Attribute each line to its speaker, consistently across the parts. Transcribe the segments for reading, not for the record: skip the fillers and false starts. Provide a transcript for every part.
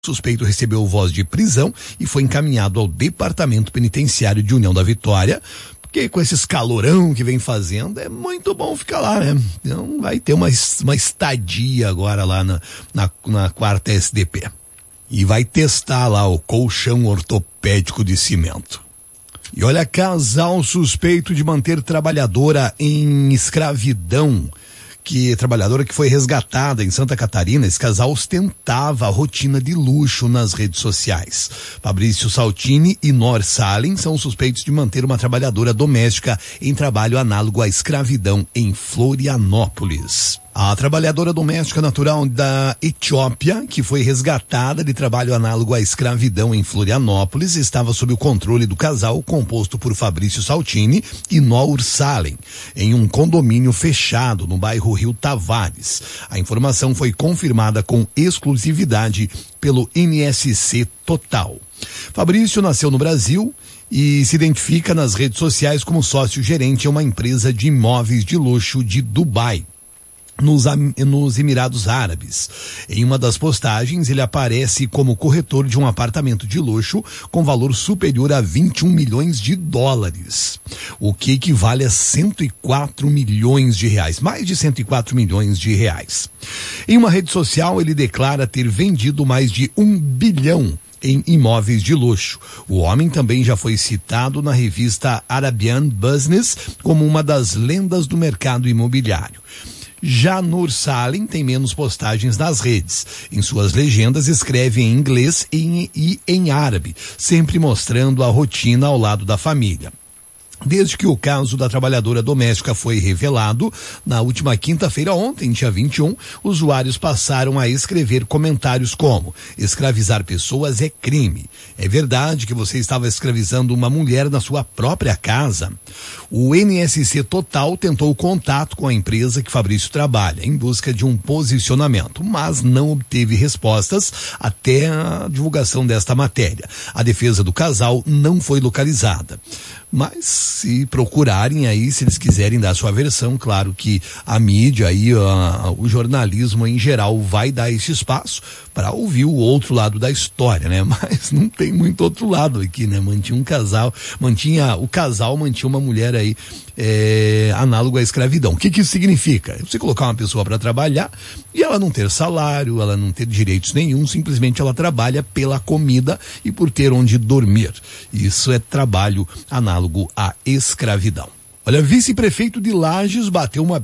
Speaker 1: O suspeito recebeu voz de prisão e foi encaminhado ao Departamento Penitenciário de União da Vitória, porque com esses calorão que vem fazendo, é muito bom ficar lá, né? Então vai ter uma estadia agora lá na quarta SDP. E vai testar lá o colchão ortopédico de cimento. E olha, casal suspeito de manter trabalhadora em escravidão. Trabalhadora que foi resgatada em Santa Catarina, esse casal ostentava a rotina de luxo nas redes sociais. Fabrício Saltini e Nor Salem são suspeitos de manter uma trabalhadora doméstica em trabalho análogo à escravidão em Florianópolis. A trabalhadora doméstica natural da Etiópia, que foi resgatada de trabalho análogo à escravidão em Florianópolis, estava sob o controle do casal composto por Fabrício Saltini e Nour Salem, em um condomínio fechado no bairro Rio Tavares. A informação foi confirmada com exclusividade pelo NSC Total. Fabrício nasceu no Brasil e se identifica nas redes sociais como sócio-gerente em uma empresa de imóveis de luxo de Dubai, nos Emirados Árabes. Em uma das postagens, ele aparece como corretor de um apartamento de luxo com valor superior a 21 milhões de dólares, o que equivale a 104 milhões de reais, mais de 104 milhões de reais. Em uma rede social, ele declara ter vendido mais de 1 bilhão em imóveis de luxo. O homem também já foi citado na revista Arabian Business como uma das lendas do mercado imobiliário. Já Nour Salem tem menos postagens nas redes. Em suas legendas escreve em inglês e em árabe, sempre mostrando a rotina ao lado da família. Desde que o caso da trabalhadora doméstica foi revelado, na última quinta-feira, ontem, dia 21, usuários passaram a escrever comentários como: escravizar pessoas é crime. É verdade que você estava escravizando uma mulher na sua própria casa? O NSC Total tentou contato com a empresa que Fabrício trabalha, em busca de um posicionamento, mas não obteve respostas até a divulgação desta matéria. A defesa do casal não foi localizada. Mas se procurarem aí, se eles quiserem dar sua versão, claro que a mídia aí, o jornalismo em geral vai dar esse espaço para ouvir o outro lado da história, né? Mas não tem muito outro lado aqui, né? O casal mantinha uma mulher aí análogo à escravidão. O que isso significa? Você colocar uma pessoa para trabalhar e ela não ter salário, ela não ter direitos nenhum, simplesmente ela trabalha pela comida e por ter onde dormir. Isso é trabalho análogo à escravidão. Olha, vice-prefeito de Lages bateu uma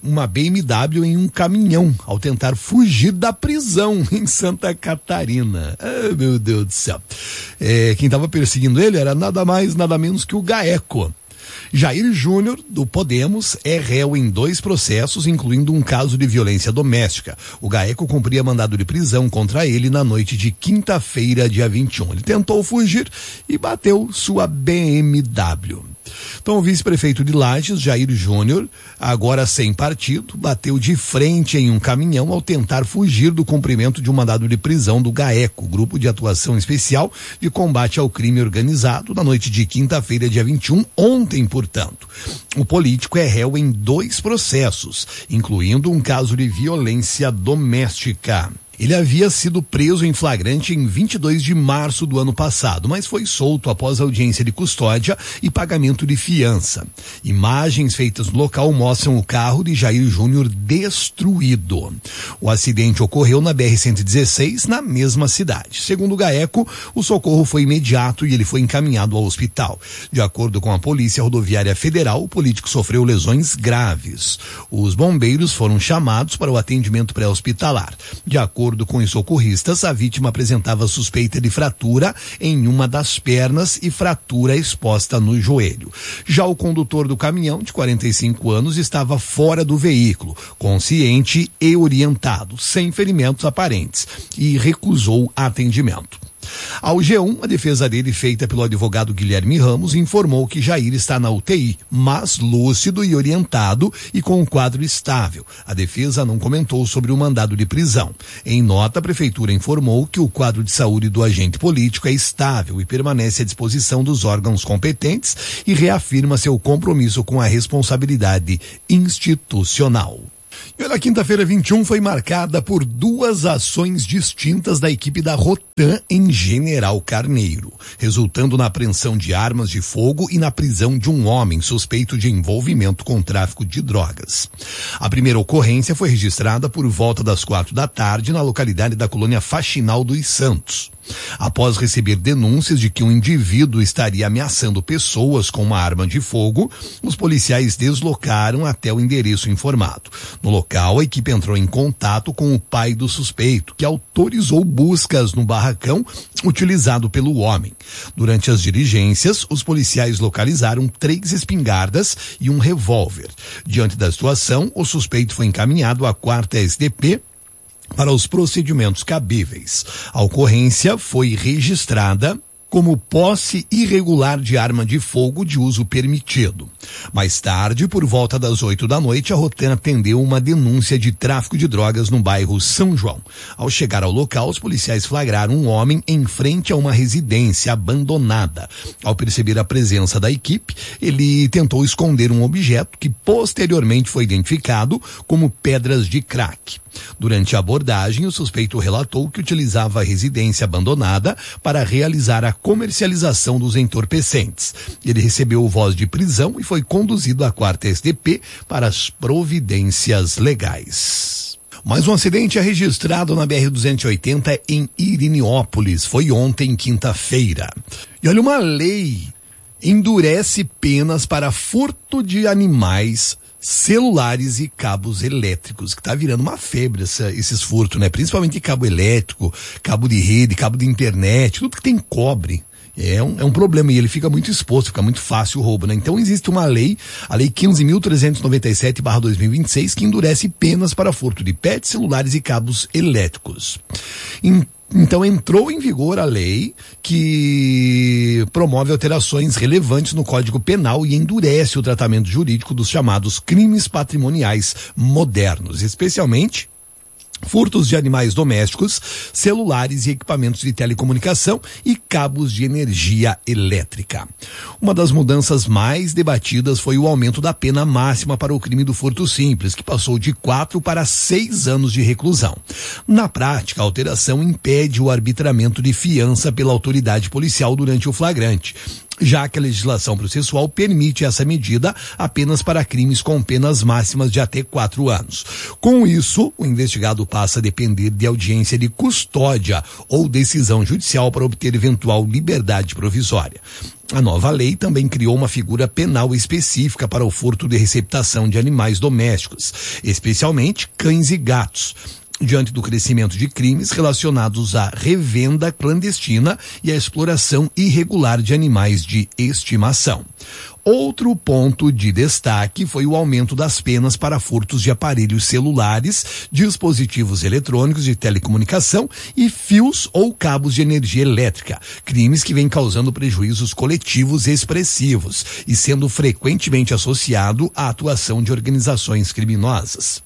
Speaker 1: BMW em um caminhão ao tentar fugir da prisão em Santa Catarina. Ah, meu Deus do céu. Quem estava perseguindo ele era nada mais, nada menos que o GAECO. Jair Júnior, do Podemos, é réu em 2 processos, incluindo um caso de violência doméstica. O GAECO cumpria mandado de prisão contra ele na noite de quinta-feira, dia 21. Ele tentou fugir e bateu sua BMW. Então, o vice-prefeito de Lages, Jair Júnior, agora sem partido, bateu de frente em um caminhão ao tentar fugir do cumprimento de um mandado de prisão do GAECO, Grupo de Atuação Especial de Combate ao Crime Organizado, na noite de quinta-feira, dia 21, ontem, portanto. O político é réu em 2 processos, incluindo um caso de violência doméstica. Ele havia sido preso em flagrante em 22 de março do ano passado, mas foi solto após audiência de custódia e pagamento de fiança. Imagens feitas no local mostram o carro de Jair Júnior destruído. O acidente ocorreu na BR-116, na mesma cidade. Segundo o GAECO, o socorro foi imediato e ele foi encaminhado ao hospital. De acordo com a Polícia Rodoviária Federal, o político sofreu lesões graves. Os bombeiros foram chamados para o atendimento pré-hospitalar. De acordo com os socorristas, a vítima apresentava suspeita de fratura em uma das pernas e fratura exposta no joelho. Já o condutor do caminhão, de 45 anos, estava fora do veículo, consciente e orientado, sem ferimentos aparentes, e recusou atendimento. Ao G1, a defesa dele, feita pelo advogado Guilherme Ramos, informou que Jair está na UTI, mas lúcido e orientado e com um quadro estável. A defesa não comentou sobre o mandado de prisão. Em nota, a prefeitura informou que o quadro de saúde do agente político é estável e permanece à disposição dos órgãos competentes e reafirma seu compromisso com a responsabilidade institucional. E olha, a quinta-feira 21 foi marcada por 2 ações distintas da equipe da Rotan em General Carneiro, resultando na apreensão de armas de fogo e na prisão de um homem suspeito de envolvimento com tráfico de drogas. A primeira ocorrência foi registrada por volta das 4 da tarde na localidade da colônia Faxinal dos Santos. Após receber denúncias de que um indivíduo estaria ameaçando pessoas com uma arma de fogo, os policiais deslocaram até o endereço informado. No local, a equipe entrou em contato com o pai do suspeito, que autorizou buscas no barracão utilizado pelo homem. Durante as diligências, os policiais localizaram 3 espingardas e um revólver. Diante da situação, o suspeito foi encaminhado à 4ª SDP para os procedimentos cabíveis. A ocorrência foi registrada como posse irregular de arma de fogo de uso permitido. Mais tarde, por volta das 8 da noite, a Rotan atendeu uma denúncia de tráfico de drogas no bairro São João. Ao chegar ao local, os policiais flagraram um homem em frente a uma residência abandonada. Ao perceber a presença da equipe, ele tentou esconder um objeto que posteriormente foi identificado como pedras de crack. Durante a abordagem, o suspeito relatou que utilizava a residência abandonada para realizar a comercialização dos entorpecentes. Ele recebeu voz de prisão e foi conduzido à 4ª SDP para as providências legais. Mais um acidente é registrado na BR-280 em Iriniópolis. Foi ontem, quinta-feira. E olha, uma lei endurece penas para furto de animais, celulares e cabos elétricos, que tá virando uma febre esses furtos, né? Principalmente cabo elétrico, cabo de rede, cabo de internet, tudo que tem cobre. É um problema e ele fica muito exposto, fica muito fácil o roubo, né? Então existe uma lei, a lei 15.397/2026, que endurece penas para furto de pets, celulares e cabos elétricos. Então entrou em vigor a lei que promove alterações relevantes no Código Penal e endurece o tratamento jurídico dos chamados crimes patrimoniais modernos, especialmente furtos de animais domésticos, celulares e equipamentos de telecomunicação e cabos de energia elétrica. Uma das mudanças mais debatidas foi o aumento da pena máxima para o crime do furto simples, que passou de 4 para 6 anos de reclusão. Na prática, a alteração impede o arbitramento de fiança pela autoridade policial durante o flagrante, já que a legislação processual permite essa medida apenas para crimes com penas máximas de até 4 anos. Com isso, o investigado passa a depender de audiência de custódia ou decisão judicial para obter eventual liberdade provisória. A nova lei também criou uma figura penal específica para o furto de receptação de animais domésticos, especialmente cães e gatos, diante do crescimento de crimes relacionados à revenda clandestina e à exploração irregular de animais de estimação. Outro ponto de destaque foi o aumento das penas para furtos de aparelhos celulares, dispositivos eletrônicos de telecomunicação e fios ou cabos de energia elétrica, crimes que vêm causando prejuízos coletivos expressivos e sendo frequentemente associado à atuação de organizações criminosas.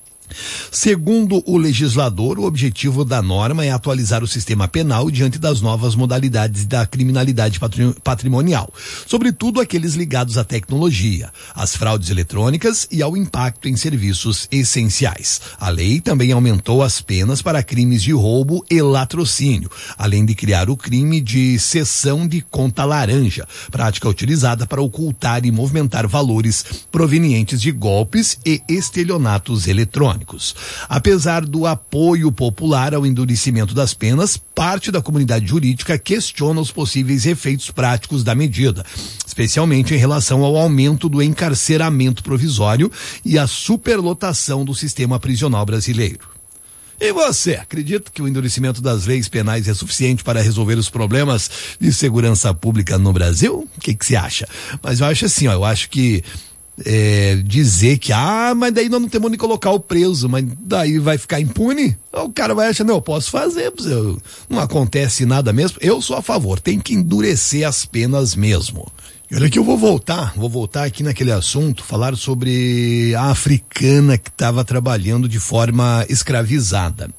Speaker 1: Segundo o legislador, o objetivo da norma é atualizar o sistema penal diante das novas modalidades da criminalidade patrimonial, sobretudo aqueles ligados à tecnologia, às fraudes eletrônicas e ao impacto em serviços essenciais. A lei também aumentou as penas para crimes de roubo e latrocínio, além de criar o crime de cessão de conta laranja, prática utilizada para ocultar e movimentar valores provenientes de golpes e estelionatos eletrônicos. Apesar do apoio popular ao endurecimento das penas, parte da comunidade jurídica questiona os possíveis efeitos práticos da medida, especialmente em relação ao aumento do encarceramento provisório e à superlotação do sistema prisional brasileiro. E você, acredita que o endurecimento das leis penais é suficiente para resolver os problemas de segurança pública no Brasil? O que você acha? Mas eu acho assim, eu acho que dizer que, mas daí nós não temos nem colocar o preso, mas daí vai ficar impune, o cara vai achar, não, eu posso fazer, não acontece nada mesmo. Eu sou a favor, tem que endurecer as penas mesmo. E olha que eu vou voltar aqui naquele assunto, falar sobre a africana que estava trabalhando de forma escravizada.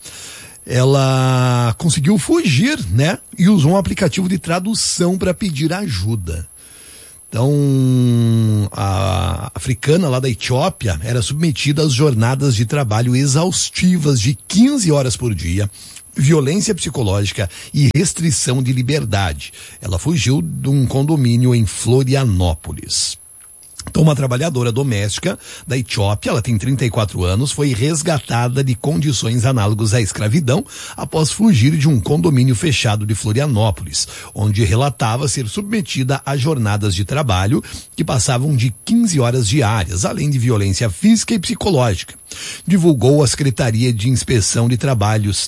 Speaker 1: Ela conseguiu fugir, né? E usou um aplicativo de tradução para pedir ajuda. Então, a africana lá da Etiópia era submetida às jornadas de trabalho exaustivas de 15 horas por dia, violência psicológica e restrição de liberdade. Ela fugiu de um condomínio em Florianópolis. Então, uma trabalhadora doméstica da Etiópia, ela tem 34 anos, foi resgatada de condições análogas à escravidão após fugir de um condomínio fechado de Florianópolis, onde relatava ser submetida a jornadas de trabalho que passavam de 15 horas diárias, além de violência física e psicológica. Divulgou a Secretaria de Inspeção de Trabalhos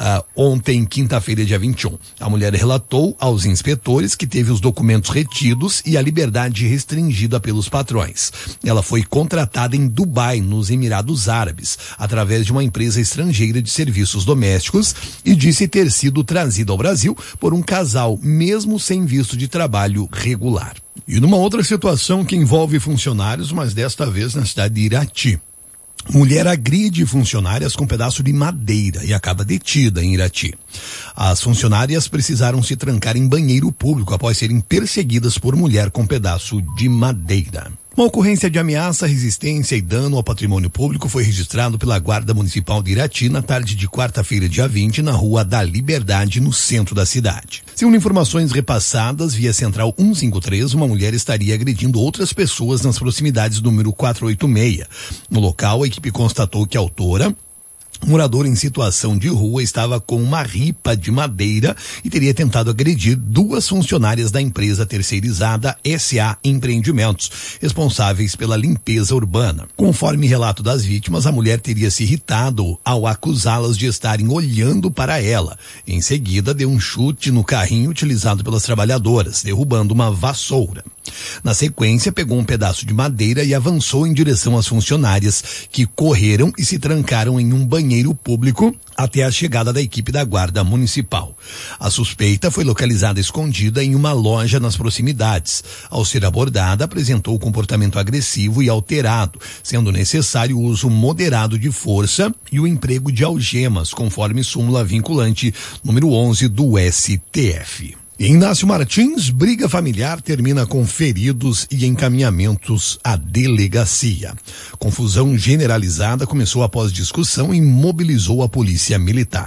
Speaker 1: ontem, quinta-feira, dia 21. A mulher relatou aos inspetores que teve os documentos retidos e a liberdade restringida pelos patrões. Ela foi contratada em Dubai, nos Emirados Árabes, através de uma empresa estrangeira de serviços domésticos e disse ter sido trazida ao Brasil por um casal, mesmo sem visto de trabalho regular. E numa outra situação que envolve funcionários, mas desta vez na cidade de Irati. Mulher agride funcionárias com pedaço de madeira e acaba detida em Irati. As funcionárias precisaram se trancar em banheiro público após serem perseguidas por mulher com pedaço de madeira. Uma ocorrência de ameaça, resistência e dano ao patrimônio público foi registrado pela Guarda Municipal de Irati na tarde de quarta-feira, dia 20, na Rua da Liberdade, no centro da cidade. Segundo informações repassadas via Central 153, uma mulher estaria agredindo outras pessoas nas proximidades do número 486. No local, a equipe constatou que a autora, morador em situação de rua, estava com uma ripa de madeira e teria tentado agredir duas funcionárias da empresa terceirizada SA Empreendimentos, responsáveis pela limpeza urbana. Conforme relato das vítimas, a mulher teria se irritado ao acusá-las de estarem olhando para ela. Em seguida, deu um chute no carrinho utilizado pelas trabalhadoras, derrubando uma vassoura. Na sequência, pegou um pedaço de madeira e avançou em direção às funcionárias, que correram e se trancaram em um banheiro público até a chegada da equipe da Guarda Municipal. A suspeita foi localizada escondida em uma loja nas proximidades. Ao ser abordada, apresentou comportamento agressivo e alterado, sendo necessário o uso moderado de força e o emprego de algemas, conforme súmula vinculante número 11 do STF. Inácio Martins, briga familiar termina com feridos e encaminhamentos à delegacia. Confusão generalizada começou após discussão e mobilizou a polícia militar.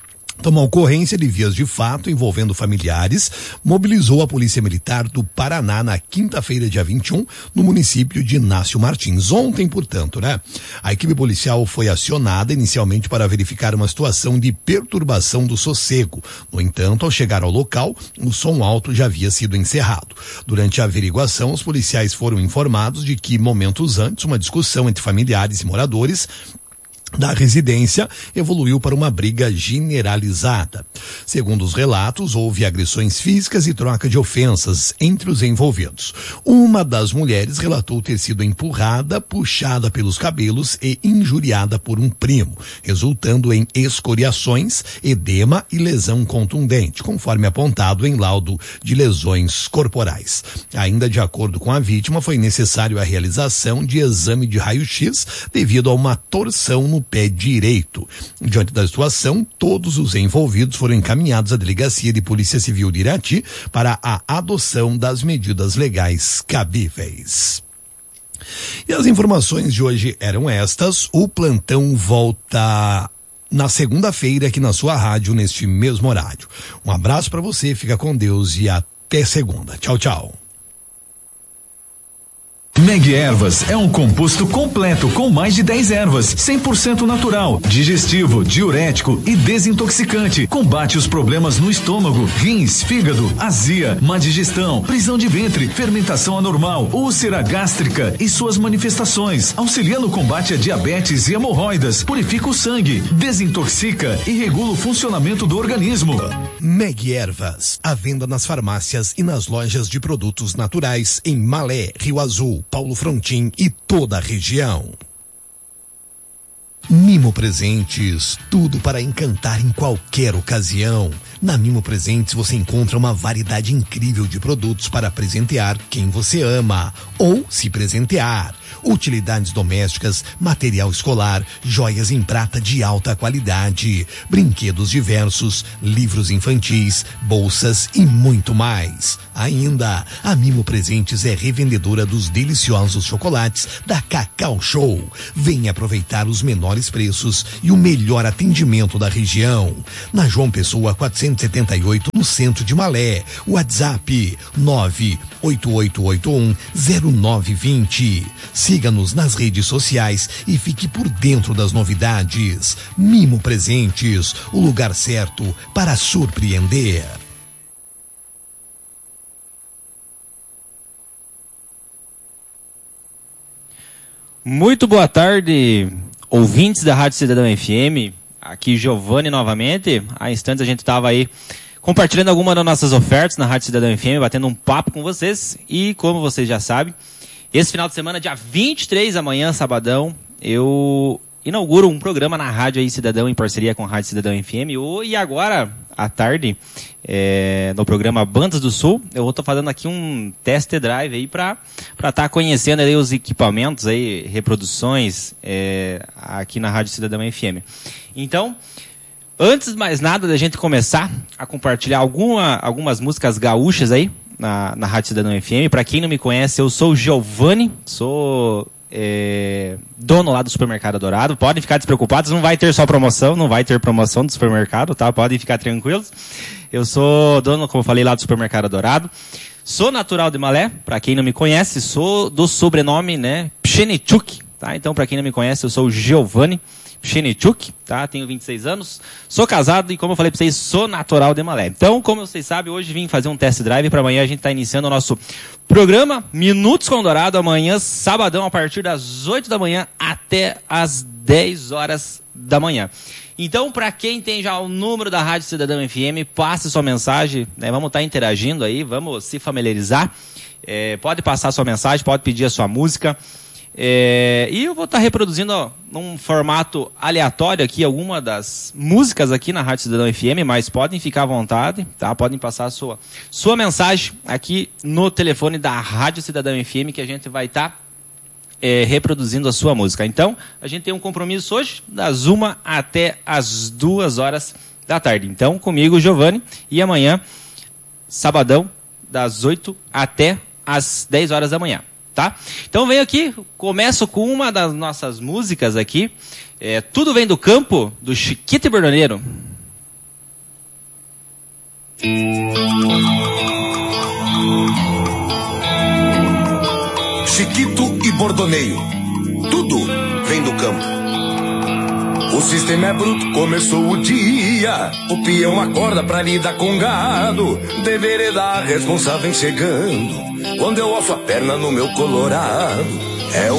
Speaker 1: Uma ocorrência de vias de fato envolvendo familiares mobilizou a Polícia Militar do Paraná na quinta-feira, dia 21, no município de Inácio Martins. Ontem, portanto, a equipe policial foi acionada inicialmente para verificar uma situação de perturbação do sossego. No entanto, ao chegar ao local, o som alto já havia sido encerrado. Durante a averiguação, os policiais foram informados de que, momentos antes, uma discussão entre familiares e moradores da residência evoluiu para uma briga generalizada. Segundo os relatos, houve agressões físicas e troca de ofensas entre os envolvidos. Uma das mulheres relatou ter sido empurrada, puxada pelos cabelos e injuriada por um primo, resultando em escoriações, edema e lesão contundente, conforme apontado em laudo de lesões corporais. Ainda de acordo com a vítima, foi necessário a realização de exame de raio-x devido a uma torção no pé direito. Diante da situação, todos os envolvidos foram encaminhados à Delegacia de Polícia Civil de Irati para a adoção das medidas legais cabíveis. E as informações de hoje eram estas. O plantão volta na segunda-feira aqui na sua rádio, neste mesmo horário. Um abraço para você, fica com Deus e até segunda. Tchau, tchau.
Speaker 2: Meg Ervas é um composto completo com mais de 10 ervas, 100% natural, digestivo, diurético e desintoxicante. Combate os problemas no estômago, rins, fígado, azia, má digestão, prisão de ventre, fermentação anormal, úlcera gástrica e suas manifestações. Auxilia no combate a diabetes e hemorroidas, purifica o sangue, desintoxica e regula o funcionamento do organismo.
Speaker 1: Meg Ervas, à venda nas farmácias e nas lojas de produtos naturais em Malé, Rio Azul, Paulo Frontin e toda a região. Mimo Presentes, tudo para encantar em qualquer ocasião. Na Mimo Presentes você encontra uma variedade incrível de produtos para presentear quem você ama ou se presentear. utilidades domésticas, material escolar, joias em prata de alta qualidade, brinquedos diversos, livros infantis, bolsas e muito mais. Ainda, a Mimo Presentes é revendedora dos deliciosos chocolates da Cacau Show. Venha aproveitar os menores preços e o melhor atendimento da região. Na João Pessoa 478, no centro de Malé. WhatsApp 988810920. Siga-nos nas redes sociais e fique por dentro das novidades. Mimo Presentes, o lugar certo para surpreender.
Speaker 3: Muito boa tarde, ouvintes da Rádio Cidadão FM. Aqui Giovanni novamente. Há instantes a gente estava aí compartilhando algumas das nossas ofertas na Rádio Cidadão FM, batendo um papo com vocês. E como vocês já sabem, esse final de semana, dia 23, amanhã, sabadão, eu inauguro um programa na Rádio aí Cidadão, em parceria com a Rádio Cidadão FM. E agora, à tarde, no programa Bandas do Sul, eu vou estar fazendo aqui um test drive aí para estar conhecendo aí os equipamentos aí, reproduções aqui na Rádio Cidadão FM. Então, antes de mais nada da gente começar a compartilhar algumas músicas gaúchas aí na Rádio Cidadão FM. Para quem não me conhece, eu sou o Giovanni, sou dono lá do Supermercado Dourado. Podem ficar despreocupados, não vai ter só promoção, não vai ter promoção do supermercado, tá? Podem ficar tranquilos. Eu sou dono, como eu falei, lá do Supermercado Dourado. Sou natural de Malé, para quem não me conhece, sou do sobrenome, né, Pshenichuk, tá? Então, para quem não me conhece, eu sou o Giovanni Pshenichuk, tá? Tenho 26 anos, sou casado e, como eu falei para vocês, sou natural de Malé. Então, como vocês sabem, hoje vim fazer um test drive para amanhã a gente tá iniciando o nosso programa Minutos com Dourado, amanhã, sabadão, a partir das 8 da manhã até as 10 horas da manhã. Então, para quem tem já o número da Rádio Cidadão FM, passe sua mensagem, né? Vamos estar interagindo aí, vamos se familiarizar. Pode passar sua mensagem, pode pedir a sua música. E eu vou estar reproduzindo num formato aleatório aqui alguma das músicas aqui na Rádio Cidadão FM, mas podem ficar à vontade, tá? Podem passar a sua mensagem aqui no telefone da Rádio Cidadão FM, que a gente vai estar reproduzindo a sua música. Então, a gente tem um compromisso hoje das 1 até as 2 horas da tarde. Então, comigo, Giovanni, e amanhã, sabadão, das 8 até as 10 horas da manhã. Tá? Então venho aqui, começo com uma das nossas músicas aqui, Tudo Vem do Campo, do Chiquito e Bordoneiro.
Speaker 4: Chiquito e Bordoneio, tudo vem do campo. O sistema é bruto, começou o dia. O peão acorda pra lidar com gado. Deveria dar responsável chegando. Quando eu alço a perna no meu colorado, é o